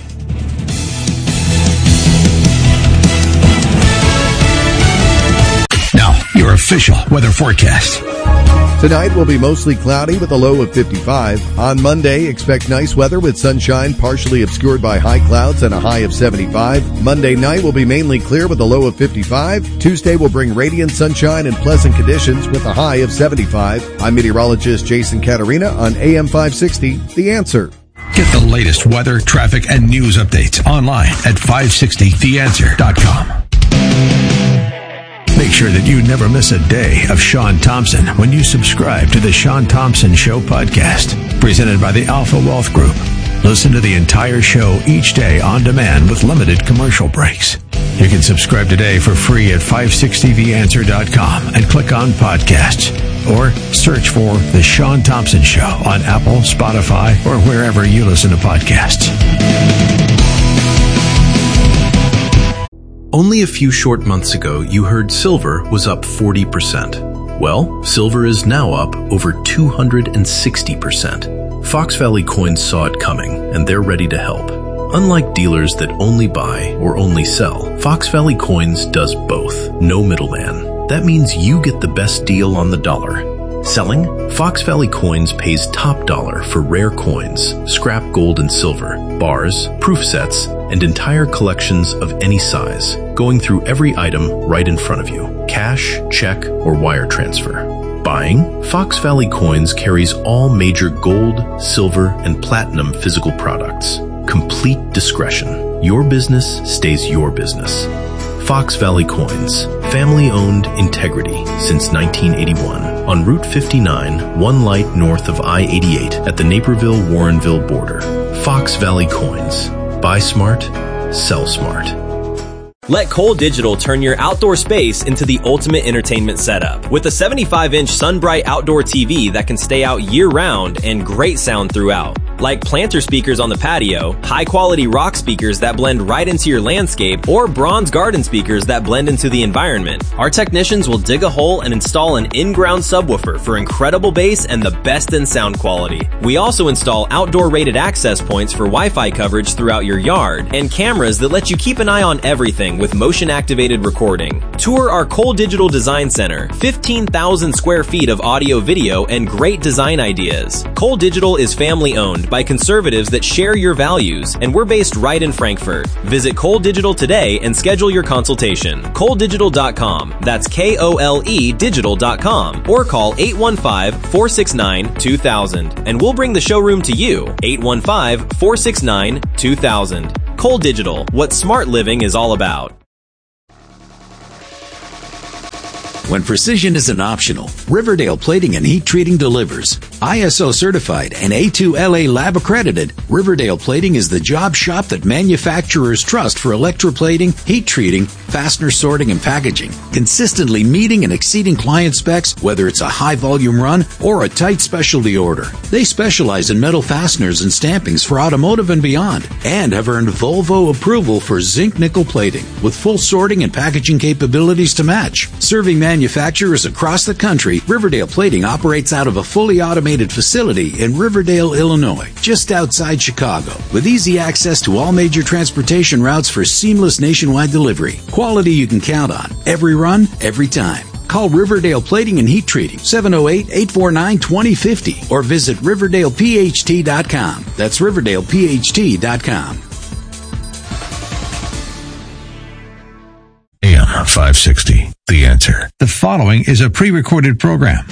Your official weather forecast. Tonight will be mostly cloudy with a low of fifty-five. On Monday, expect nice weather with sunshine partially obscured by high clouds and a high of seventy-five. Monday night will be mainly clear with a low of fifty-five. Tuesday will bring radiant sunshine and pleasant conditions with a high of seventy-five. I'm meteorologist Jason Caterina on A M five sixty, The Answer. Get the latest weather, traffic, and news updates online at five sixty the answer dot com. Make sure that you never miss a day of Sean Thompson when you subscribe to the Sean Thompson Show podcast, presented by the Alpha Wealth Group. Listen to the entire show each day on demand with limited commercial breaks. You can subscribe today for free at five sixty the answer dot com and click on podcasts, or search for The Sean Thompson Show on Apple, Spotify, or wherever you listen to podcasts. Only a few short months ago, you heard silver was up forty percent. Well, silver is now up over two hundred sixty percent. Fox Valley Coins saw it coming, and they're ready to help. Unlike dealers that only buy or only sell, Fox Valley Coins does both. No middleman. That means you get the best deal on the dollar. Selling? Fox Valley Coins pays top dollar for rare coins, scrap gold and silver, bars, proof sets, and entire collections of any size, going through every item right in front of you. Cash, check, or wire transfer. Buying? Fox Valley Coins carries all major gold, silver, and platinum physical products. Complete discretion. Your business stays your business. Fox Valley Coins. Family-owned integrity since nineteen eighty-one. On Route fifty-nine, one light north of I eighty-eight at the Naperville-Warrenville border. Fox Valley Coins. Buy smart, sell smart. Let Cole Digital turn your outdoor space into the ultimate entertainment setup. With a seventy-five inch SunBright outdoor T V that can stay out year-round and great sound throughout. Like planter speakers on the patio, high-quality rock speakers that blend right into your landscape, or bronze garden speakers that blend into the environment. Our technicians will dig a hole and install an in-ground subwoofer for incredible bass and the best in sound quality. We also install outdoor rated access points for Wi-Fi coverage throughout your yard, and cameras that let you keep an eye on everything with motion-activated recording. Tour our Cole Digital Design Center, fifteen thousand square feet of audio video and great design ideas. Cole Digital is family-owned by conservatives that share your values, and we're based right in Frankfurt. Visit Cole Digital today and schedule your consultation. Cole Digital dot com. That's K O L E Digital dot com. Or call eight one five, four six nine, two thousand, and we'll bring the showroom to you. eight one five, four six nine, two thousand. Cole Digital, what smart living is all about. When precision isn't optional, Riverdale Plating and Heat Treating delivers. I S O certified and A two L A lab accredited, Riverdale Plating is the job shop that manufacturers trust for electroplating, heat treating, fastener sorting, and packaging, consistently meeting and exceeding client specs, whether it's a high-volume run or a tight specialty order. They specialize in metal fasteners and stampings for automotive and beyond, and have earned Volvo approval for zinc nickel plating, with full sorting and packaging capabilities to match. Serving manufacturers across the country, Riverdale Plating operates out of a fully automated facility in Riverdale, Illinois, just outside Chicago, with easy access to all major transportation routes for seamless nationwide delivery. Quality you can count on, every run, every time. Call Riverdale Plating and Heat Treating, seven oh eight, eight four nine, two oh five oh, or visit Riverdale P H T dot com. That's Riverdale P H T dot com. A M five sixty, The Answer. The following is a pre-recorded program.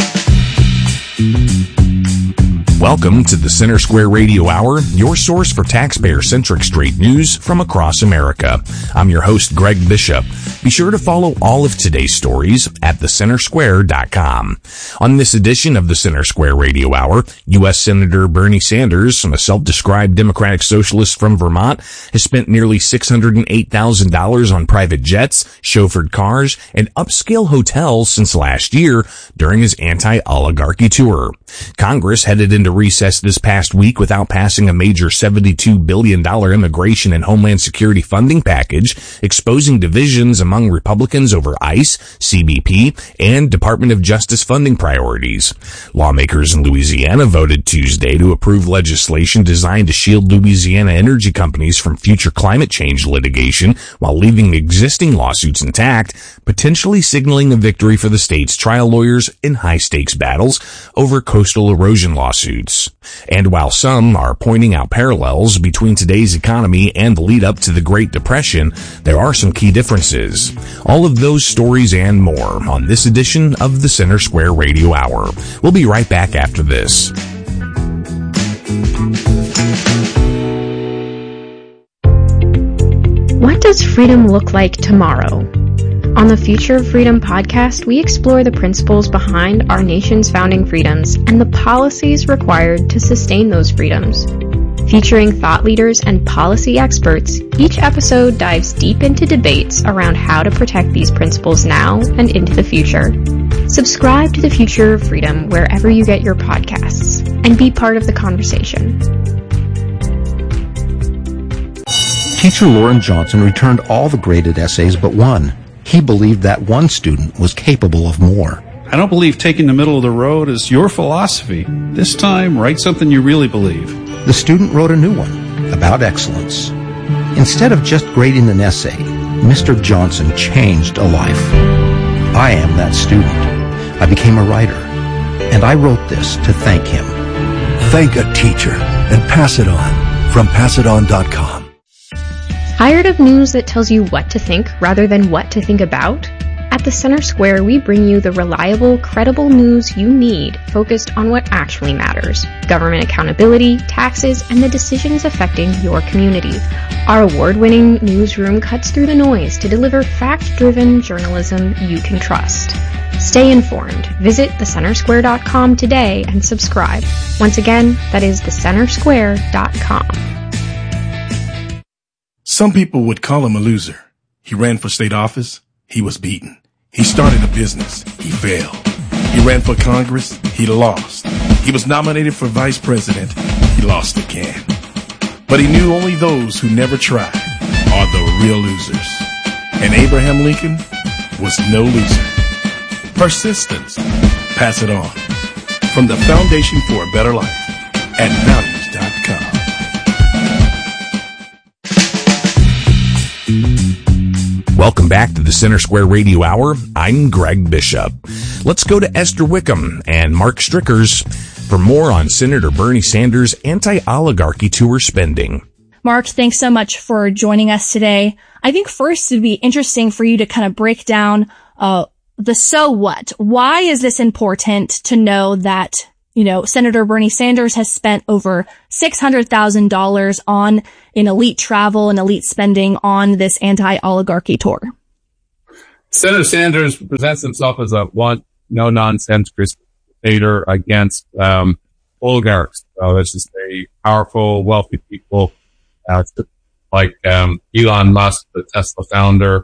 Welcome to the Center Square Radio Hour, your source for taxpayer-centric straight news from across America. I'm your host, Greg Bishop. Be sure to follow all of today's stories at the center square dot com. On this edition of the Center Square Radio Hour, U S Senator Bernie Sanders, a self-described Democratic Socialist from Vermont, has spent nearly six hundred eight thousand dollars on private jets, chauffeured cars, and upscale hotels since last year during his anti-oligarchy tour. Congress headed into recess this past week without passing a major seventy-two billion dollars immigration and homeland security funding package, exposing divisions among Republicans over ICE, C B P, and Department of Justice funding priorities. Lawmakers in Louisiana voted Tuesday to approve legislation designed to shield Louisiana energy companies from future climate change litigation while leaving existing lawsuits intact, potentially signaling a victory for the state's trial lawyers in high-stakes battles over coastal erosion lawsuits. And while some are pointing out parallels between today's economy and the lead up to the Great Depression, there are some key differences. All of those stories and more on this edition of the Center Square Radio Hour. We'll be right back after this. What does freedom look like tomorrow? On the Future of Freedom podcast, we explore the principles behind our nation's founding freedoms and the policies required to sustain those freedoms. Featuring thought leaders and policy experts, each episode dives deep into debates around how to protect these principles now and into the future. Subscribe to the Future of Freedom wherever you get your podcasts and be part of the conversation. Teacher Lauren Johnson returned all the graded essays but one. He believed that one student was capable of more. I don't believe taking the middle of the road is your philosophy. This time, write something you really believe. The student wrote a new one about excellence. Instead of just grading an essay, Mister Johnson changed a life. I am that student. I became a writer, and I wrote this to thank him. Thank a teacher and pass it on from pass it on dot com. Tired of news that tells you what to think rather than what to think about? At the Center Square, we bring you the reliable, credible news you need focused on what actually matters: government accountability, taxes, and the decisions affecting your community. Our award-winning newsroom cuts through the noise to deliver fact-driven journalism you can trust. Stay informed. Visit the center square dot com today and subscribe. Once again, that is the center square dot com. Some people would call him a loser. He ran for state office. He was beaten. He started a business. He failed. He ran for Congress. He lost. He was nominated for vice president. He lost again. But he knew only those who never tried are the real losers. And Abraham Lincoln was no loser. Persistence. Pass it on. From the Foundation for a Better Life at values dot com. Welcome back to the Center Square Radio Hour. I'm Greg Bishop. Let's go to Esther Wickham and Mark Strickers. for more on Senator Bernie Sanders' anti-oligarchy tour spending. Mark, thanks so much for joining us today. I think first it'd be interesting for you to kind of break down uh the so what. Why is this important to know that, you know, Senator Bernie Sanders has spent over six hundred thousand dollars on in elite travel and elite spending on this anti-oligarchy tour? Senator Sanders presents himself as a one no-nonsense crusader against um, oligarchs. So this is a powerful, wealthy people uh, like um, Elon Musk, the Tesla founder,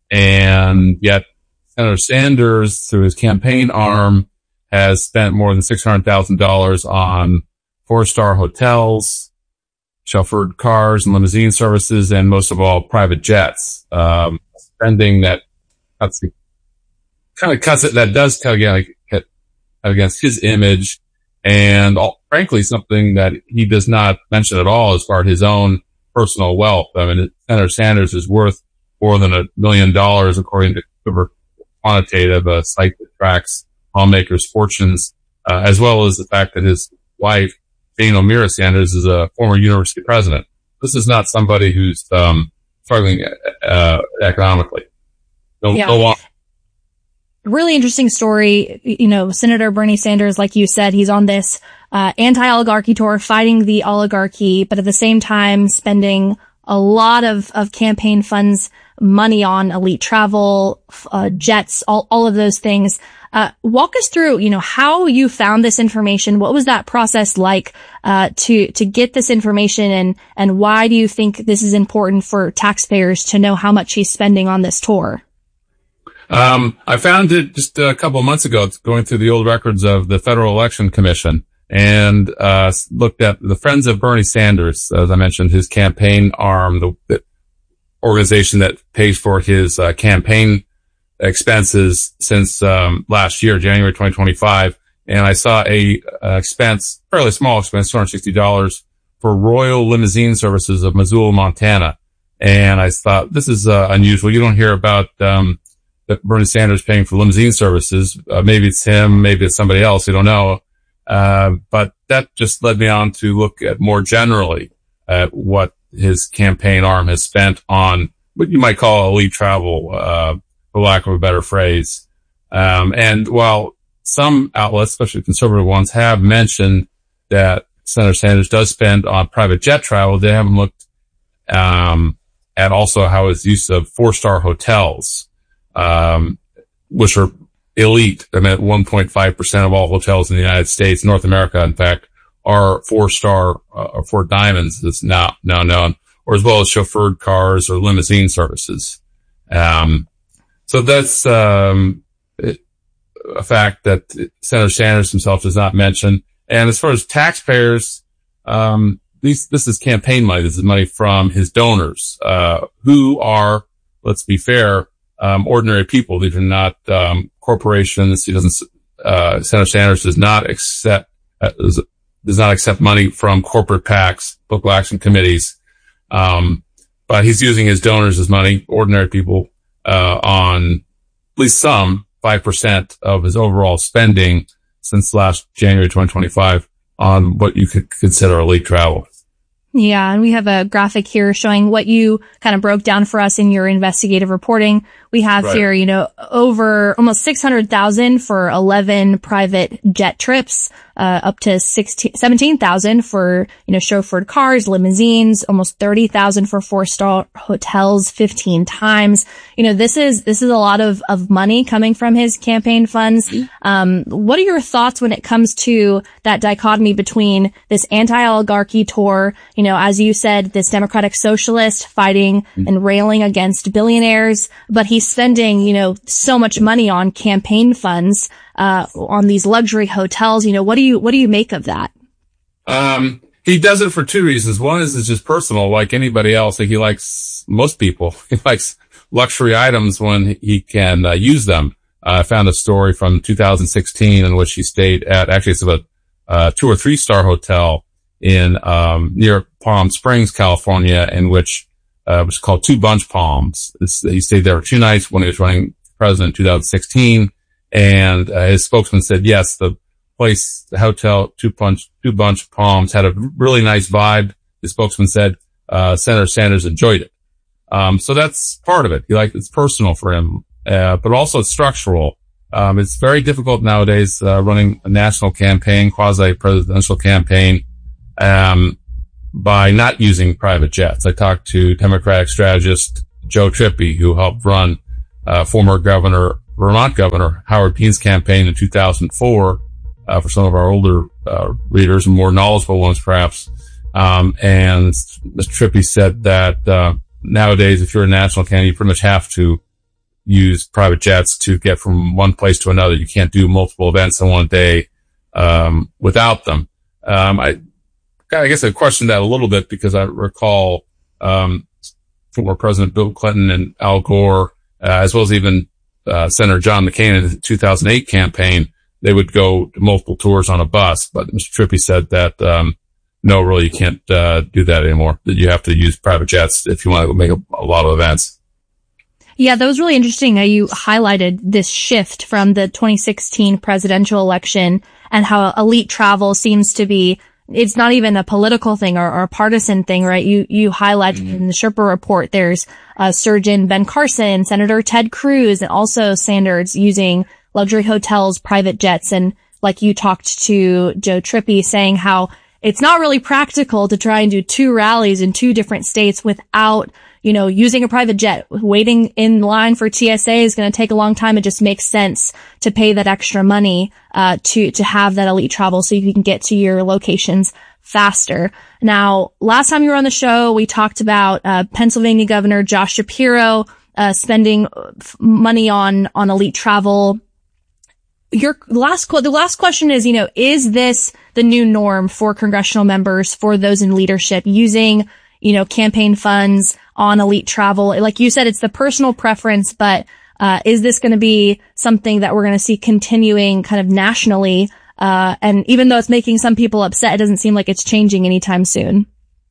and yet Senator Sanders, through his campaign arm, has spent more than six hundred thousand dollars on four-star hotels, chauffeured cars and limousine services, and most of all, private jets. Um, spending that cuts, kind of cuts it, that does cut against his image, and all, frankly, something that he does not mention at all as far as his own personal wealth. I mean, Senator Sanders is worth more than a million dollars, according to Quiver Quantitative, a site that tracks lawmakers' fortunes, uh, as well as the fact that his wife, Jane O'Meara Sanders, is a former university president. This is not somebody who's um, struggling uh, economically. No, yeah. no longer. Really interesting story. You know, Senator Bernie Sanders, like you said, he's on this uh, anti-oligarchy tour, fighting the oligarchy, but at the same time spending a lot of, of campaign funds, money on elite travel, uh, jets, all, all of those things. Uh, walk us through, you know, how you found this information. What was that process like, uh, to, to get this information, and, and why do you think this is important for taxpayers to know how much he's spending on this tour? Um, I found it just a couple of months ago, going through the old records of the Federal Election Commission, and, uh, looked at the Friends of Bernie Sanders, as I mentioned, his campaign arm, the, the organization that pays for his, uh, campaign expenses since um last year, January twenty twenty-five, and I saw a uh, expense, fairly small expense, two hundred sixty dollars for Royal Limousine Services of Missoula, Montana. And I thought, this is uh, unusual. You don't hear about um that Bernie Sanders paying for limousine services. Uh, maybe it's him, maybe it's somebody else, we don't know. Uh, but that just led me on to look at more generally at what his campaign arm has spent on what you might call elite travel, uh for lack of a better phrase. Um, and while some outlets, especially conservative ones, have mentioned that Senator Sanders does spend on private jet travel, they haven't looked, um, at also how his use of four-star hotels, um, which are elite. I mean, one point five percent of all hotels in the United States, North America, in fact, are four-star, uh, or four diamonds, is now, now known, or as well as chauffeured cars or limousine services. Um, So that's um, a fact that Senator Sanders himself does not mention. And as far as taxpayers, um, these, this is campaign money. This is money from his donors, uh, who are, let's be fair, um, ordinary people. These are not um, corporations. He doesn't. Uh, Senator Sanders does not accept uh, does not accept money from corporate PACs, political action committees. Um, but he's using his donors as money, ordinary people. Uh, on at least some five percent of his overall spending since last January twenty twenty-five on what you could consider elite travel. Yeah, and we have a graphic here showing what you kind of broke down for us in your investigative reporting. We have right. here, you know, over almost six hundred thousand for eleven private jet trips, uh, up to sixteen, seventeen thousand for, you know, chauffeured cars, limousines, almost thirty thousand for four-star hotels, fifteen times. You know, this is, this is a lot of, of money coming from his campaign funds. Um, what are your thoughts when it comes to that dichotomy between this anti-oligarchy tour, you know, as you said, this democratic socialist fighting and railing against billionaires, but he's spending, you know, so much money on campaign funds, uh, on these luxury hotels. You know, what do you, what do you make of that? Um, he does it for two reasons. One is it's just personal, like anybody else. Like he likes, most people, he likes luxury items when he can uh, use them. Uh, I found a story from two thousand sixteen in which he stayed at, actually it's a uh, two or three star hotel in, um, near Palm Springs, California, in which, uh, it was called Two Bunch Palms. It's, he stayed there for two nights when he was running president in two thousand sixteen. And, uh, his spokesman said, yes, the place, the hotel, two punch, two bunch of palms, had a really nice vibe. The spokesman said, uh, Senator Sanders enjoyed it. Um, so that's part of it. He like, it's personal for him, uh, but also it's structural. Um, it's very difficult nowadays, uh, running a national campaign, quasi-presidential campaign, um, by not using private jets. I talked to Democratic strategist Joe Trippi, who helped run, uh, former governor, Vermont Governor Howard Payne's campaign in two thousand four, uh, for some of our older, uh, readers and more knowledgeable ones, perhaps. Um, and Mister Trippi said that, uh, nowadays, if you're a national candidate, you pretty much have to use private jets to get from one place to another. You can't do multiple events in one day, um, without them. Um, I, I guess I questioned that a little bit because I recall, um, former President Bill Clinton and Al Gore, uh, as well as even, uh, Senator John McCain in the two thousand eight campaign, they would go to multiple tours on a bus. But Mister Trippi said that, um, no, really, you can't, uh, do that anymore. That you have to use private jets if you want to make a, a lot of events. Yeah, that was really interesting how you highlighted this shift from the twenty sixteen presidential election and how elite travel seems to be, it's not even a political thing or, or a partisan thing, right? You, you highlighted mm-hmm. in the Sherpa report, there's, uh, Surgeon Ben Carson, Senator Ted Cruz, and also Sanders using luxury hotels, private jets. And like you talked to Joe Trippi saying how it's not really practical to try and do two rallies in two different states without, you know, using a private jet. Waiting in line for T S A is going to take a long time. It just makes sense to pay that extra money, uh, to, to have that elite travel so you can get to your locations faster. Now, last time you were on the show, we talked about, uh, Pennsylvania Governor Josh Shapiro, uh, spending money on, on elite travel. Your last, the last question is, you know, is this the new norm for congressional members, for those in leadership, using, you know, campaign funds on elite travel? Like you said, it's the personal preference, but, uh, is this going to be something that we're going to see continuing kind of nationally? Uh, and even though it's making some people upset, it doesn't seem like it's changing anytime soon.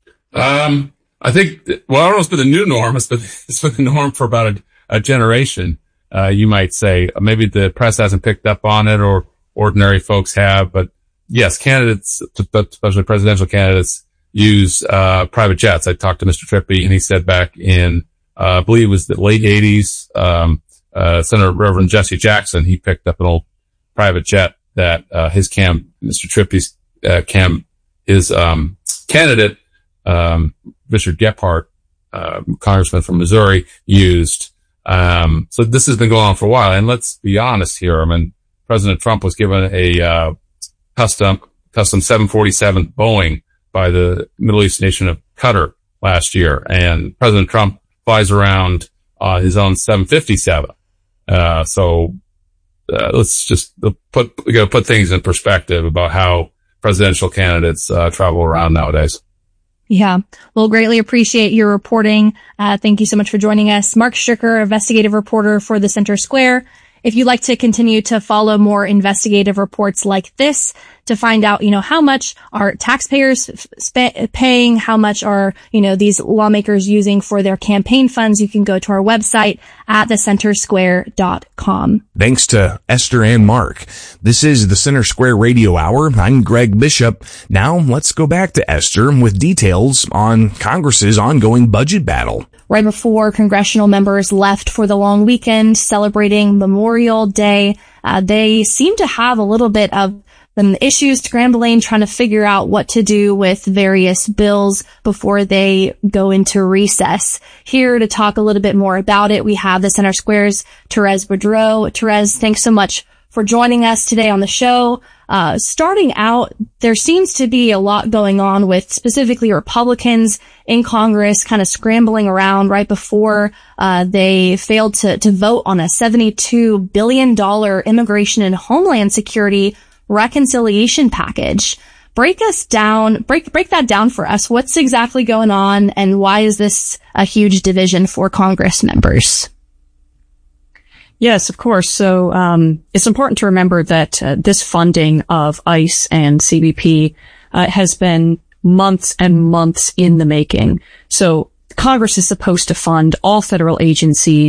Um, I think, well, I don't know if it's been the new norm. It's been, it's been the norm for about a, a generation. Uh, you might say maybe the press hasn't picked up on it or ordinary folks have, but yes, candidates, especially presidential candidates, use, uh, private jets. I talked to Mister Trippi and he said back in, uh, I believe it was the late eighties, um, uh, Senator Reverend Jesse Jackson, he picked up an old private jet that, uh, his cam, Mister Trippi's, uh, cam, his, um, candidate, um, Richard Gephardt, uh, congressman from Missouri, used. Um, so this has been going on for a while. And let's be honest here. I mean, President Trump was given a, uh, custom, custom seven forty-seven Boeing by the Middle East nation of Qatar last year. And President Trump flies around, uh, his own seven fifty-seven. Uh, so, uh, let's just put, we gotta put things in perspective about how presidential candidates, uh, travel around nowadays. Yeah. Well, greatly appreciate your reporting. Uh, thank you so much for joining us. Mark Stricker, investigative reporter for the Center Square. If you'd like to continue to follow more investigative reports like this, to find out, you know, how much are taxpayers sp- paying, how much are, you know, these lawmakers using for their campaign funds, you can go to our website at the center square dot com. Thanks to Esther and Mark. This is the Center Square Radio Hour. I'm Greg Bishop. Now let's go back to Esther with details on Congress's ongoing budget battle. Right before congressional members left for the long weekend celebrating Memorial Day, uh, they seem to have a little bit of some issues scrambling, trying to figure out what to do with various bills before they go into recess. Here to talk a little bit more about it, we have the Center Square's Therese Boudreau. Therese, thanks so much for joining us today on the show. Uh, starting out, there seems to be a lot going on with specifically Republicans in Congress kind of scrambling around right before uh, they failed to, to vote on a seventy-two billion dollars immigration and homeland security reconciliation package. Break us down, break, break that down for us. What's exactly going on and why is this a huge division for Congress members? Yes, of course. So, um, it's important to remember that uh, this funding of ICE and C B P uh, has been months and months in the making. So Congress is supposed to fund all federal agencies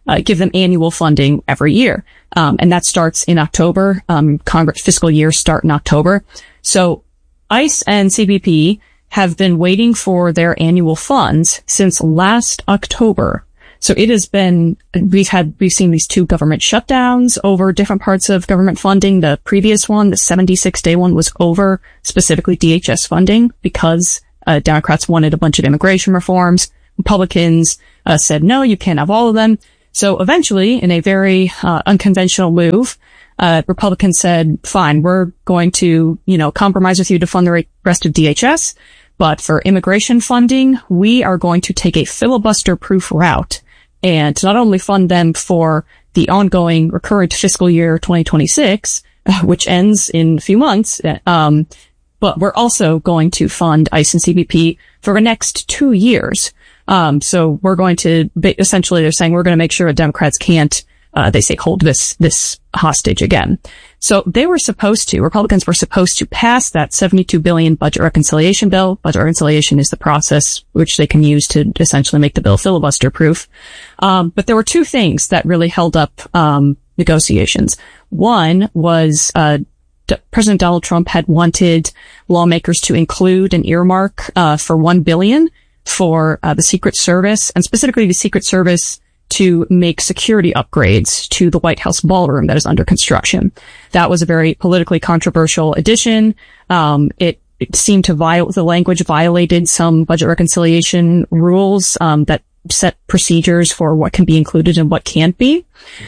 uh, give them annual funding every year. Um, and that starts in October. Um, Congress fiscal years start in October. So ICE and C B P have been waiting for their annual funds since last October. So it has been, we've had, we've seen these two government shutdowns over different parts of government funding. The previous one, the seventy-six day one, was over specifically D H S funding because uh, Democrats wanted a bunch of immigration reforms. Republicans uh, said, no, you can't have all of them. So eventually, in a very uh, unconventional move, uh, Republicans said, fine, we're going to, you know, compromise with you to fund the rest of D H S. But for immigration funding, we are going to take a filibuster-proof route and not only fund them for the ongoing recurrent fiscal year twenty twenty-six, uh, which ends in a few months, um, but we're also going to fund ICE and C B P for the next two years. Um, so we're going to, essentially they're saying we're going to make sure that Democrats can't, uh, they say hold this, this hostage again. So they were supposed to, Republicans were supposed to pass that seventy-two billion budget reconciliation bill. Budget reconciliation is the process which they can use to essentially make the bill filibuster proof. Um, but there were two things that really held up, um, negotiations. One was, uh, D- President Donald Trump had wanted lawmakers to include an earmark, uh, for one billion dollars for, uh, the Secret Service, and specifically the Secret Service to make security upgrades to the White House ballroom that is under construction. That was a very politically controversial addition. Um, it, it seemed to violate, the language violated some budget reconciliation rules, um, that set procedures for what can be included and what can't be.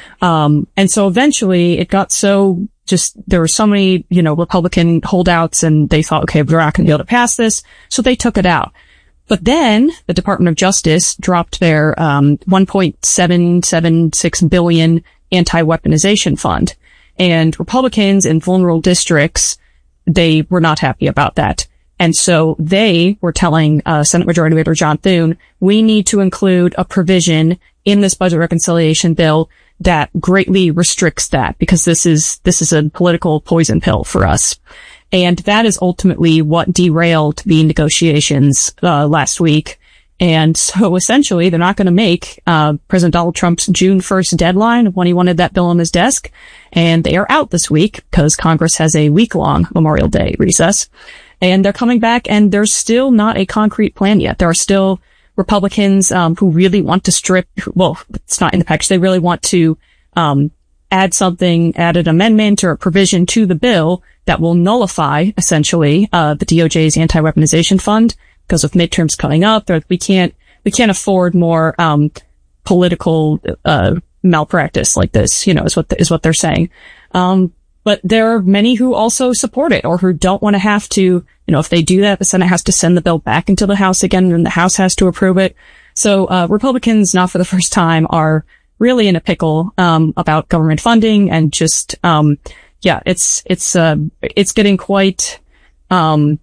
Um, and so eventually it got so just, there were so many, you know, Republican holdouts and they thought, okay, we're not going to be able to pass this. So they took it out. But then the Department of Justice dropped their um one point seven seven six billion dollars anti-weaponization fund. And Republicans in vulnerable districts, they were not happy about that. And so they were telling uh Senate Majority Leader John Thune, we need to include a provision in this budget reconciliation bill that greatly restricts that, because this is this is a political poison pill for us. And that is ultimately what derailed the negotiations uh last week. And so essentially they're not going to make uh President Donald Trump's June first deadline when he wanted that bill on his desk. And they are out this week because Congress has a week-long Memorial Day recess. And they're coming back and there's still not a concrete plan yet. There are still Republicans um who really want to strip, well, it's not in the package. They really want to um add something, add an amendment or a provision to the bill that will nullify, essentially, uh, the D O J's anti-weaponization fund, because of midterms coming up. We can't, we can't afford more, um, political, uh, malpractice like this, you know, is what, the, is what they're saying. Um, but there are many who also support it or who don't want to have to, you know, if they do that, the Senate has to send the bill back into the House again and the House has to approve it. So, uh, Republicans, not for the first time, are really in a pickle, um, about government funding and just, um, yeah, it's, it's, uh, it's getting quite, um,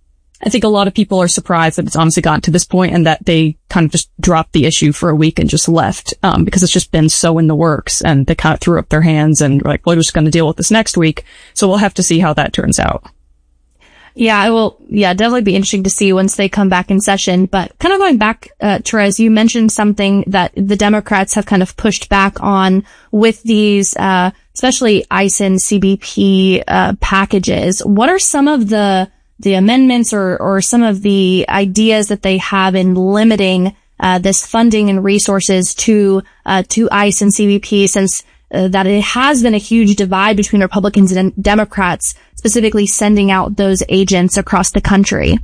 I think a lot of people are surprised that it's honestly gotten to this point and that they kind of just dropped the issue for a week and just left, um, because it's just been so in the works and they kind of threw up their hands and were like, well, we're just going to deal with this next week. So we'll have to see how that turns out. Yeah, I will, yeah, definitely be interesting to see once they come back in session. But kind of going back, uh, Therese, you mentioned something that the Democrats have kind of pushed back on with these, uh, especially ICE and C B P, uh, packages. What are some of the, the amendments or, or some of the ideas that they have in limiting, uh, this funding and resources to, uh, to ICE and C B P, since Uh, that it has been a huge divide between Republicans and Democrats, specifically sending out those agents across the country?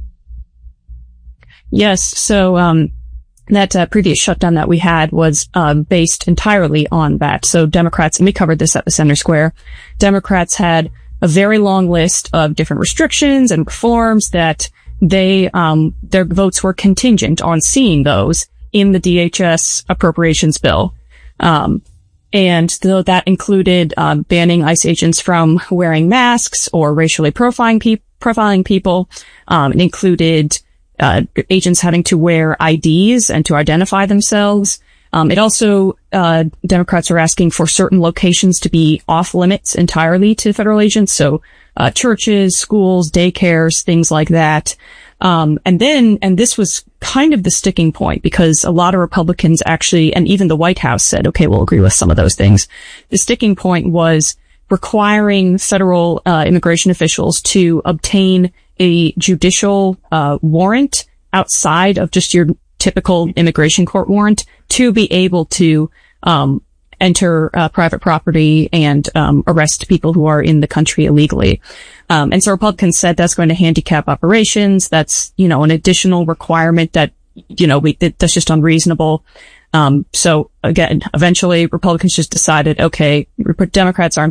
Yes. So, um, that uh, previous shutdown that we had was uh, based entirely on that. So Democrats, and we covered this at the Center Square, Democrats had a very long list of different restrictions and reforms that they, um, their votes were contingent on seeing those in the D H S appropriations bill. Um, And though that included um, banning ICE agents from wearing masks or racially profiling, pe- profiling people, um, it included uh, agents having to wear I Ds and to identify themselves. Um, it also, uh, Democrats are asking for certain locations to be off limits entirely to federal agents. So uh, churches, schools, daycares, things like that. Um, and then, and this was kind of the sticking point because a lot of Republicans actually, and even the White House said, okay, we'll agree with some of those things. The sticking point was requiring federal uh, immigration officials to obtain a judicial uh, warrant outside of just your typical immigration court warrant to be able to um enter uh, private property and um arrest people who are in the country illegally. Um and so Republicans said that's going to handicap operations. That's, you know, an additional requirement that, you know, we that, that's just unreasonable. Um so again, eventually Republicans just decided, okay, Democrats aren't